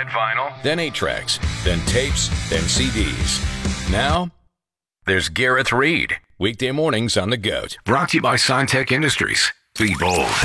had vinyl, then 8-tracks, then tapes, then CDs. Now, there's Gareth Reed. Weekday mornings on The GOAT. brought to you by Signtech Industries. Be bold.